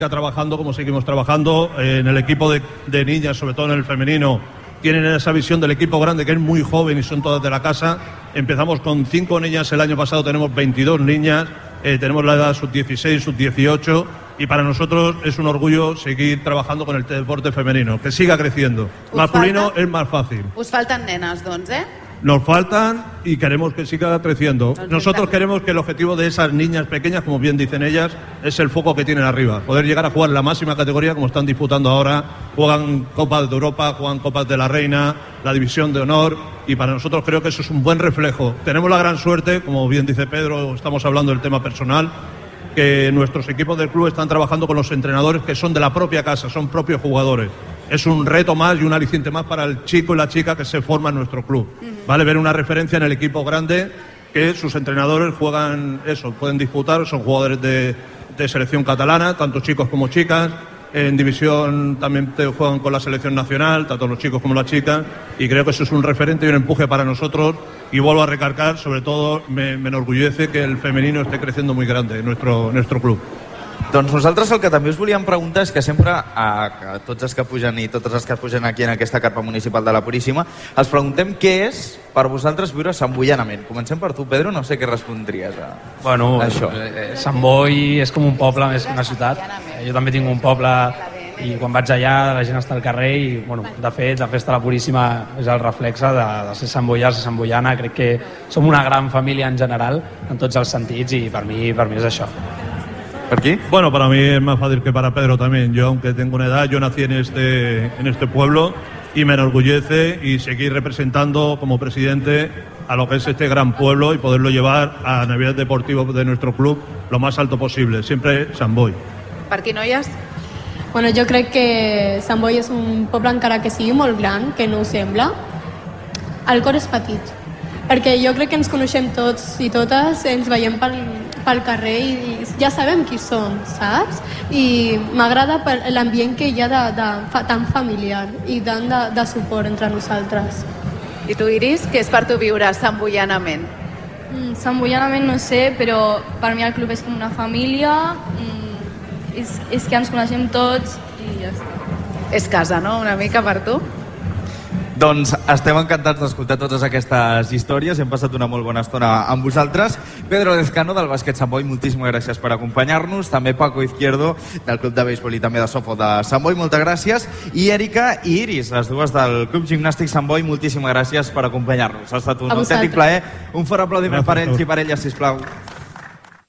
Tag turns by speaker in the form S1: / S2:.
S1: trabajando como seguimos trabajando en el equipo de niñas, sobre todo en el femenino. Tienen esa visión del equipo grande que es muy joven y son todas de la casa. Empezamos con 5 niñas, el año pasado tenemos 22 niñas, tenemos la edad sub-16, sub-18 y para nosotros es un orgullo seguir trabajando con el deporte femenino, que siga creciendo. Masculino es más fácil.
S2: Us falten nenes, doncs,
S1: Nos faltan y queremos que siga creciendo. Nosotros queremos que el objetivo de esas niñas pequeñas, como bien dicen ellas, es el foco que tienen arriba. Poder llegar a jugar la máxima categoría como están disputando ahora. Juegan Copas de Europa, juegan Copas de la Reina, la División de Honor. Y para nosotros creo que eso es un buen reflejo. Tenemos la gran suerte, como bien dice Pedro, estamos hablando del tema personal, que nuestros equipos del club están trabajando con los entrenadores que son de la propia casa, son propios jugadores. Es un reto más y un aliciente más para el chico y la chica que se forma en nuestro club. Vale ver una referencia en el equipo grande que sus entrenadores juegan eso, pueden disputar, son jugadores de selección catalana, tanto chicos como chicas. En división también juegan con la selección nacional, tanto los chicos como las chicas, y creo que eso es un referente y un empuje para nosotros. Y vuelvo a recargar, sobre todo me enorgullece que el femenino esté creciendo muy grande en nuestro club.
S3: Doncs nosaltres el que també us volíem preguntar és que sempre a tots els que pugen i totes les que pugen aquí en aquesta carpa municipal de la Puríssima els preguntem què és per vosaltres viure santboianament. Comencem per tu, Pedro, no sé què respondries a això.
S4: Sant Boi és com un poble més que una ciutat. Jo també tinc un poble i quan vaig allà la gent està al carrer i de fet la festa de la Puríssima és el reflexe de ser santboià, ser santboiana. Crec que som una gran família en general en tots els sentits i per mi és això.
S3: ¿Por qué?
S1: Bueno, para mí es más fácil que para Pedro también. Yo, aunque tengo una edad, yo nací en este pueblo y me enorgullece y seguir representando como presidente a lo que es este gran pueblo y poderlo llevar a nivel deportivo de nuestro club lo más alto posible. Siempre Sant Boi.
S2: Per aquí, noies?
S5: Bueno, jo crec que Sant Boi és un poble, encara que sigui molt gran, que no ho sembla. El cor és petit, perquè jo crec que ens coneixem tots i totes, ens veiem pel carrer i ja sabem qui som, saps? I m'agrada l'ambient que hi ha tan familiar i tant de suport entre nosaltres.
S2: I tu, Iris, què és per tu viure santboianament?
S6: Santboianament no sé, però per mi el club és com una família, és que ens coneixem tots i ja està.
S2: És casa, no?, una mica per tu?
S3: Doncs estem encantats d'escoltar totes aquestes històries. Hem passat una molt bona estona amb vosaltres. Pedro Lezcano, del bàsquet Sant Boi, moltíssimes gràcies per acompanyar-nos. També Paco Izquierdo, del club de béisbol i també de softball de Sant Boi, moltes gràcies. I Erika i Iris, les dues del club gimnàstic Sant Boi, moltíssimes gràcies per acompanyar-nos. Ha estat un autèntic plaer. Un fort aplaudiment per ells i per elles, sisplau.